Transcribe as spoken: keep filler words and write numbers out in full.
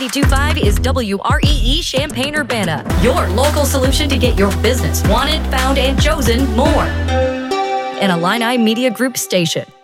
ninety-two point five is W R E E Champaign-Urbana, your local solution to get your business wanted, found, and chosen more. An Illini Media Group station.